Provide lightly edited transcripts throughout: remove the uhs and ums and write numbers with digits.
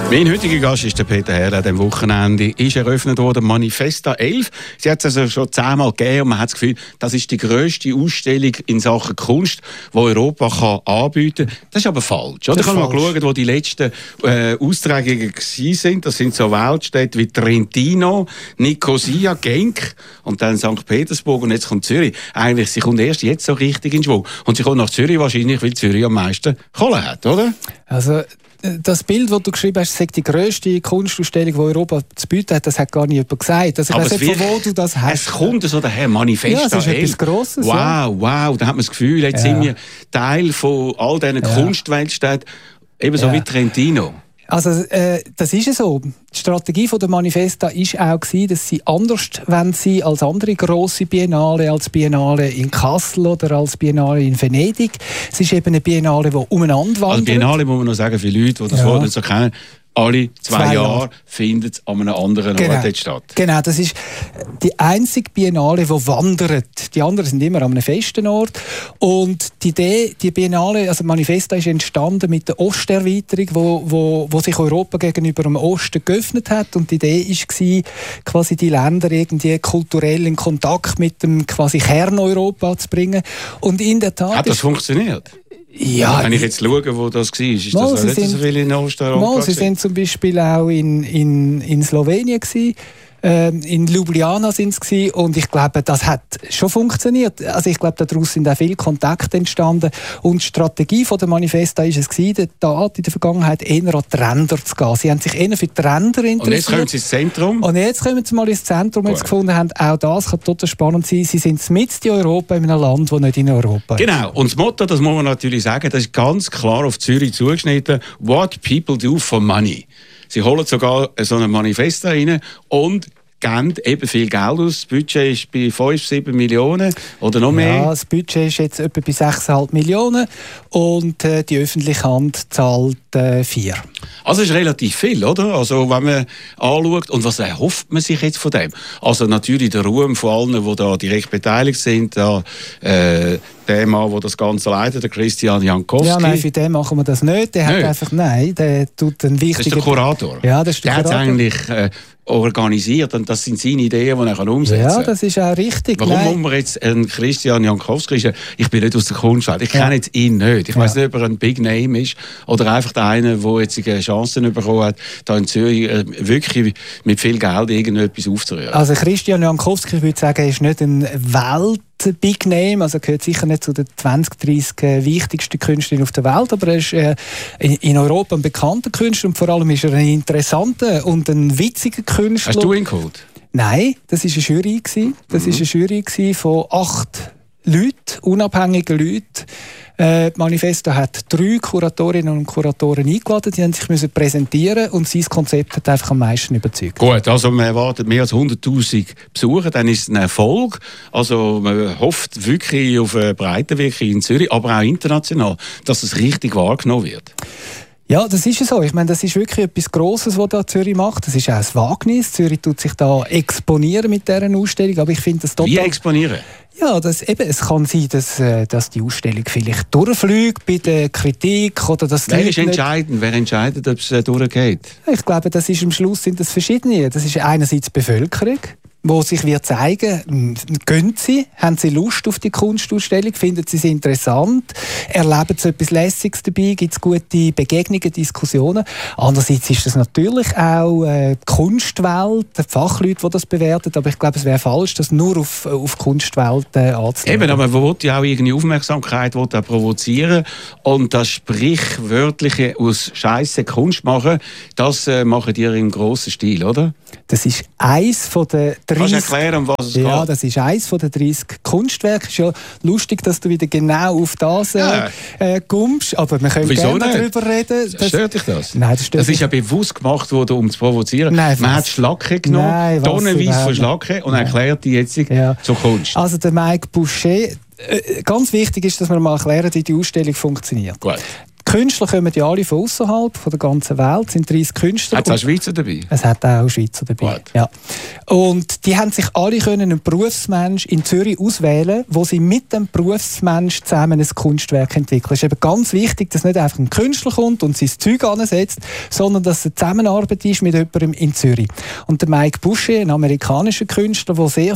Mein heutiger Gast ist der Peter Herrle. An diesem Wochenende ist eröffnet worden Manifesta 11. Sie hat es also schon 10-mal gegeben und man hat das Gefühl, das ist die grösste Ausstellung in Sachen Kunst, die Europa kann anbieten kann. Das ist aber falsch. Oder? Ich habe mal geschaut, wo die letzten Austragungen waren. Das sind so Weltstädte wie Trentino, Nicosia, Genk und dann St. Petersburg und jetzt kommt Zürich. Eigentlich, sie kommt erst jetzt so richtig in Schwung. Und sie kommt nach Zürich wahrscheinlich, weil Zürich am meisten Kohle hat, oder? Also das Bild, das du geschrieben hast, sagt die grösste Kunstausstellung, die Europa zu bieten hat, das hat gar nicht jemand gesagt. Also ich weiss nicht, von wo du das hast. Es kommt so daher, Manifesta. Ja, das ist etwas Grosses. Wow, ja. Wow, da hat man das Gefühl, jetzt sind wir Teil von all diesen Kunstweltstädten, ebenso wie Trentino. Also das ist so. Die Strategie der Manifesta war auch, dass sie anders wollen als andere grosse Biennale, als Biennale in Kassel oder als Biennale in Venedig. Es ist eben eine Biennale, die umeinander wandert. Also Biennale muss man noch sagen, für Leute, die das Wort nicht so kennen, alle zwei Jahre findet es an einem anderen Ort statt. Genau, das ist die einzige Biennale, die wandert. Die anderen sind immer an einem festen Ort. Und die Idee, die Biennale, also Manifesta, ist entstanden mit der Osterweiterung, wo sich Europa gegenüber dem Osten geöffnet hat. Und die Idee war, quasi die Länder irgendwie kulturell in Kontakt mit dem quasi Kern Europa zu bringen. Und in der Tat hat das funktioniert? Ja, wenn ich jetzt schaue, wo das war, ist das nicht so viel in Osteuropa? Sie sind zum Beispiel auch in Slowenien gewesen. In Ljubljana sind sie gewesen, und ich glaube, das hat schon funktioniert. Also ich glaube, daraus sind auch viele Kontakte entstanden. Und die Strategie der Manifesta war es, in der Vergangenheit eher an die Ränder zu gehen. Sie haben sich eher für die Ränder interessiert. Und jetzt kommen sie ins Zentrum? Und jetzt kommen sie mal ins Zentrum, jetzt gefunden haben, auch das kann total spannend sein. Sie sind mitten in Europa, in einem Land, das nicht in Europa ist. Genau. Und das Motto, das muss man natürlich sagen, das ist ganz klar auf Zürich zugeschnitten. What people do for money. Sie holen sogar so eine Manifesta rein und geben eben viel Geld aus. Das Budget ist bei 5-7 Millionen oder noch mehr. Ja, das Budget ist jetzt etwa bei 6,5 Millionen und die öffentliche Hand zahlt 4. Also ist relativ viel, oder? Also wenn man anschaut, und was erhofft man sich jetzt von dem? Also natürlich der Ruhm von allen, die da direkt beteiligt sind, der Mann, der das Ganze leitet, der Christian Jankowski. Ja, nein, für den machen wir das nicht. Der hat einfach, der tut einen wichtigen... Das ist der Kurator. Ja, das ist der Kurator. Kurator. Der hat eigentlich organisiert und das sind seine Ideen, die er umsetzen kann. Ja, das ist auch richtig. Warum muss man jetzt einen Christian Jankowski... Ich bin nicht aus der Kunstwelt, ich kenne jetzt ihn nicht. Ich weiss nicht, ob er ein Big Name ist oder einfach einer, der jetzt Chancen bekommen hat, da in Zürich wirklich mit viel Geld irgendetwas aufzurühren. Also Christian Jankowski, ich würde sagen, ist nicht ein Big Name, also gehört sicher nicht zu den 20, 30 wichtigsten Künstlern auf der Welt, aber er ist in Europa ein bekannter Künstler und vor allem ist er ein interessanter und ein witziger Künstler. Hast du ihn geholt? Nein, das war eine Jury. Das war eine Jury von 8 Leuten, unabhängigen Leuten. Die Manifesta hat 3 Kuratorinnen und Kuratoren eingeladen, die mussten sich präsentieren und sein Konzept hat einfach am meisten überzeugt. Gut, also man erwartet mehr als 100'000 Besucher, dann ist es ein Erfolg. Also man hofft wirklich auf eine Breitenwirkung in Zürich, aber auch international, dass es richtig wahrgenommen wird. Ja, das ist so. Ich meine, das ist wirklich etwas Grosses, was da Zürich macht. Das ist auch ein Wagnis. Zürich tut sich da exponieren mit dieser Ausstellung, aber ich finde das total... Wie exponieren? Ja, es kann sein, dass die Ausstellung vielleicht durchfliegt bei der Kritik oder dass Wer ist entscheidend? Wer entscheidet, ob es durchgeht? Ich glaube, das ist am Schluss sind das verschiedene. Das ist einerseits die Bevölkerung, wo sich wird zeigen, gehen sie, haben sie Lust auf die Kunstausstellung, finden sie sie interessant, erleben sie etwas Lässiges dabei, gibt es gute Begegnungen, Diskussionen. Andererseits ist das natürlich auch die Kunstwelt, die Fachleute, die das bewerten, aber ich glaube, es wäre falsch, das nur auf Kunstwelt anzunehmen. Eben, aber man will ja auch irgendeine Aufmerksamkeit auch provozieren und das Sprichwörtliche aus Scheisse Kunst machen, das machen die im grossen Stil, oder? Das ist eins von den 30... Kannst du erklären, um was es geht? Ja, das ist eins von den 30 Kunstwerken. Es ist ja lustig, dass du wieder genau auf das kommst, aber wir können gerne darüber reden. Stört dich das? Nein, das stört mich. Das ist ja bewusst gemacht worden, um zu provozieren. Nein, man hat Schlacke genommen, tonnenweise von Schlacke und erklärt die jetzt zur Kunst. Also der Mike Boucher, ganz wichtig ist, dass wir mal erklären, wie die Ausstellung funktioniert. Gut. Künstler kommen ja alle von außerhalb, von der ganzen Welt, es sind 30 Künstler. Hat es auch Schweizer dabei? Es hat auch Schweizer dabei. What? Ja. Und die haben sich alle einen Berufsmensch in Zürich auswählen, wo sie mit dem Berufsmensch zusammen ein Kunstwerk entwickeln. Es ist eben ganz wichtig, dass nicht einfach ein Künstler kommt und sein Zeug ansetzt, sondern dass es eine Zusammenarbeit ist mit jemandem in Zürich. Und der Mike Boucher, ein amerikanischer Künstler,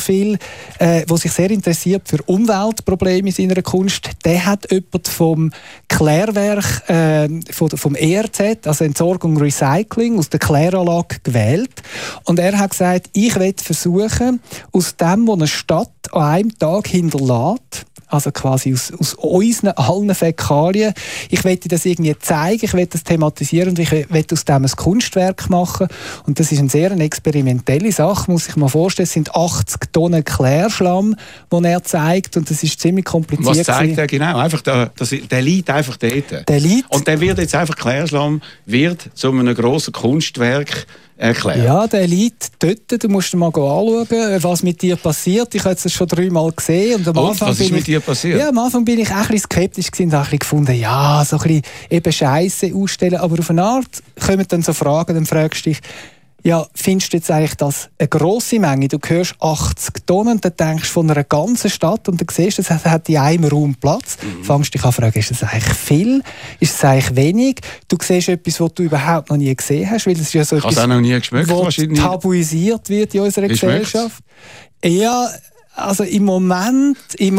der sich sehr interessiert für Umweltprobleme in seiner Kunst, der hat jemand vom Klärwerk vom ERZ, also Entsorgung und Recycling, aus der Kläranlage gewählt. Und er hat gesagt, ich will versuchen, aus dem, was eine Stadt an einem Tag hinterlässt, also quasi aus unseren allen Fäkalien. Ich möchte das irgendwie zeigen, ich möchte das thematisieren und ich möchte aus dem ein Kunstwerk machen. Und das ist eine sehr experimentelle Sache, muss ich mir vorstellen. Es sind 80 Tonnen Klärschlamm, die er zeigt und das ist ziemlich kompliziert. Was zeigt er genau? Einfach der liegt einfach dort. Der liegt. Und der wird jetzt einfach, Klärschlamm wird zu einem grossen Kunstwerk erklärt. Ja, der liegt dort. Du musst dir mal anschauen, was mit dir passiert. Ich habe es schon 3-mal gesehen. Und was ist mit dir passiert? Ja, am Anfang bin ich auch ein bisschen skeptisch und habe gefunden, ja, so ein bisschen eben Scheisse ausstellen. Aber auf eine Art kommen dann so Fragen, dann fragst du dich, ja, findest du jetzt eigentlich das eine grosse Menge? Du hörst 80 Tonnen und dann denkst du von einer ganzen Stadt und dann siehst du, es hat in einem Raum Platz. Fangst dich an zu fragen, ist das eigentlich viel? Ist es eigentlich wenig? Du siehst etwas, was du überhaupt noch nie gesehen hast, weil es ist ja so etwas, auch noch nie geschmeckt, was tabuisiert wird in unserer Gesellschaft. Ja, also im Moment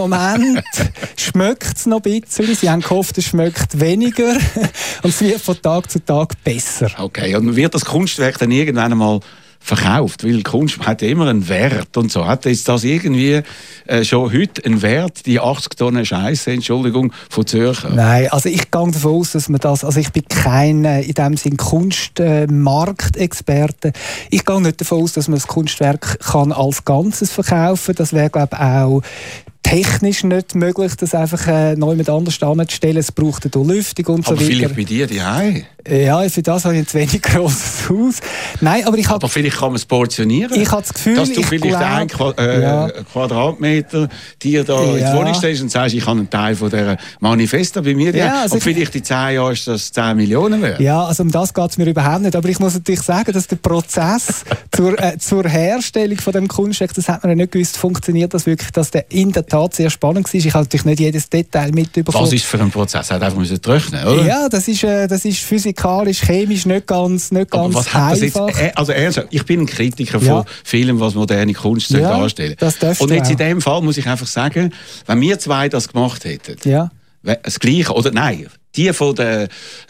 schmeckt es noch ein bisschen. Sie haben gehofft, es schmeckt weniger und es wird von Tag zu Tag besser. Okay, und wird das Kunstwerk dann irgendwann einmal verkauft? Weil Kunst hat ja immer einen Wert und so. Hat jetzt das irgendwie schon heute einen Wert, die 80 Tonnen Scheisse, Entschuldigung, von Zürcher? Nein, also ich gehe davon aus, dass man das, also ich bin kein in dem Sinn Kunstmarktexperte. Ich gehe nicht davon aus, dass man das Kunstwerk kann als Ganzes verkaufen. Das wäre, glaube ich, auch technisch nicht möglich, das einfach neu mit anders anzustellen. Es braucht eine Lüftung und so weiter. Aber vielleicht bei dir daheim? Ja, für das habe ich ein zu wenig grosses Haus. Nein, aber vielleicht kann man es portionieren. Ich habe das Gefühl, dass du vielleicht einen Quadratmeter dir da in die Wohnung stellst und sagst, ich habe einen Teil von dieser Manifesta bei mir. Also und vielleicht in 10 Jahren ist das 10 Millionen wert. Ja, also um das geht es mir überhaupt nicht. Aber ich muss natürlich sagen, dass der Prozess zur Herstellung von dem Kunstwerk, das hat man ja nicht gewusst, funktioniert das wirklich, dass der in der Tat sehr spannend war. Ich habe natürlich nicht jedes Detail mitbekommen. Was ist für ein Prozess? Er hat einfach trocknen, oder? Ja, das ist physikalisch, chemisch nicht ganz aber was hat einfach. Das jetzt, ich bin ein Kritiker von vielem, was moderne Kunst darstellen. Und jetzt in dem Fall muss ich einfach sagen, wenn wir zwei das gemacht hätten, das Gleiche, oder nein, die von der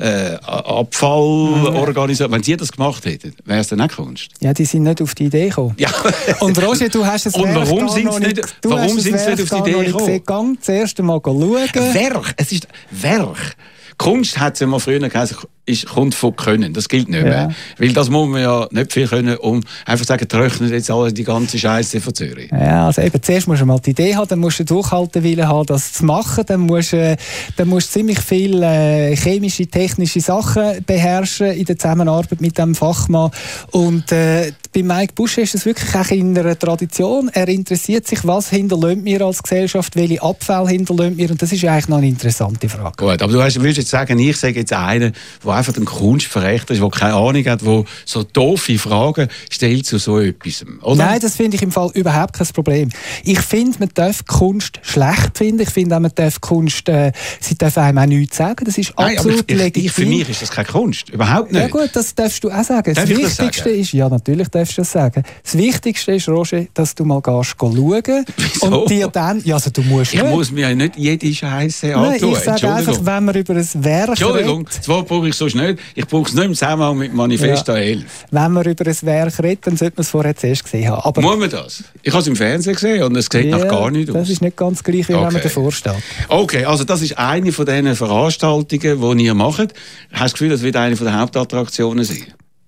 Abfallorganisation, wenn sie das gemacht hätten, wäre es dann auch Kunst? Ja, die sind nicht auf die Idee gekommen. Ja. Und Roger, du hast es warum sind sie nicht auf die Idee gekommen? Gang das erste Mal schauen. Werk, es ist Werk. Kunst hat es ja mal früher geheißen, kommt von Können. Das gilt nicht mehr. Weil das muss man ja nicht viel können, um einfach zu sagen, trocknet jetzt alles die ganze Scheiße von Zürich. Ja, also eben, zuerst musst du mal die Idee haben, dann musst du Durchhaltewillen haben, das zu machen. Dann musst du ziemlich viele chemische, technische Sachen beherrschen in der Zusammenarbeit mit dem Fachmann. Und bei Mike Boucher ist es wirklich auch in einer Tradition. Er interessiert sich, was hinterlässt wir als Gesellschaft, welche Abfälle hinterlässt wir. Und das ist eigentlich noch eine interessante Frage. Gut, aber du würdest jetzt sagen, ich sage jetzt einen, der einfach den Kunstverächter ist, der keine Ahnung hat, der so doofe Fragen stellt zu so etwas. Oder? Nein, das finde ich im Fall überhaupt kein Problem. Ich finde, man darf Kunst schlecht finden. Ich finde auch, man darf Kunst, sie darf einem auch nichts sagen. Das ist absolut legitim. Für mich ist das keine Kunst. Überhaupt nicht. Ja gut, das darfst du auch sagen. Das Wichtigste ist, ja natürlich darfst du das sagen. Das Wichtigste ist, Roger, dass du mal gehst schauen. Wieso? Und dir dann, ja also du musst Ich muss mir ja nicht jede Scheiße antun. Ich sage einfach, wenn man über ein Werk Entschuldigung, das Wort brauche ich sonst nicht. Ich brauche es nicht im Zusammenhang mit Manifesta 11. Wenn man über ein Werk redet, dann sollte man es vorher zuerst gesehen haben. Aber muss man das? Ich habe es im Fernsehen gesehen und es sieht nach gar nicht aus. Das ist nicht ganz gleich, wie wenn man davor steht. Okay, also das ist eine von diesen Veranstaltungen, die ihr macht. Hast du das Gefühl, das wird eine von den Hauptattraktionen sein?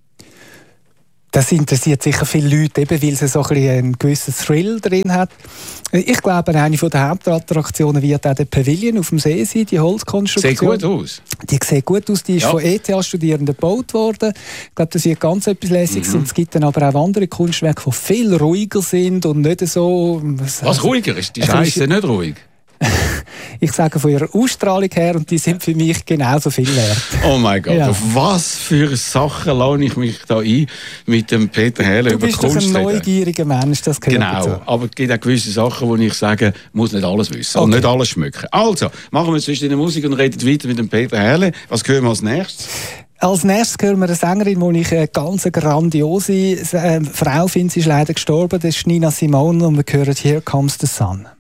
Das interessiert sicher viele Leute, eben, weil es so einen gewissen Thrill drin hat. Ich glaube, eine der Hauptattraktionen wird auch der Pavilion auf dem See sein, die Holzkonstruktion. Sieht gut aus. Die sieht gut aus, die ist von ETH-Studierenden gebaut worden. Ich glaube, das wird ganz etwas Lässiges. Und es gibt dann aber auch andere Kunstwerke, die viel ruhiger sind und nicht so... Was ruhiger ist? Die Scheiße nicht ruhig? Ich sage von ihrer Ausstrahlung her, und die sind für mich genauso viel wert. Oh mein Gott, Ja. auf was für Sachen lade ich mich da ein mit dem Peter Herle über Kunst Du bist doch ein reden? neugieriger Mensch, das gehört Genau, dazu. aber es gibt auch gewisse Sachen, wo ich sage, muss nicht alles wissen und Okay. nicht alles schmücken. Also, machen wir zwischen der Musik und reden weiter mit dem Peter Herle. Was hören wir als nächstes? Als nächstes hören wir eine Sängerin, die ich eine ganz grandiose Frau finde. Sie ist leider gestorben. Das ist Nina Simone und wir hören «Here Comes the Sun».